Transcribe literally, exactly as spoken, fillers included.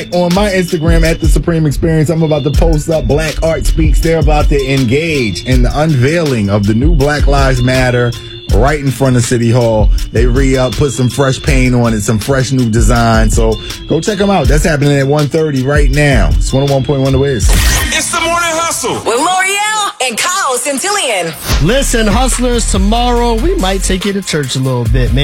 On my Instagram at The Supreme Experience, I'm about to post up Black Art Speaks. They're about to engage in the unveiling of the new Black Lives Matter right in front of City Hall. They re-up, put some fresh paint on it, some fresh new design. So go check them out. That's happening at one thirty right now. It's one oh one point one The Wiz. It's the Morning Hustle with L'Oreal and Kyle Centillion. Listen, hustlers, tomorrow we might take you to church a little bit, man.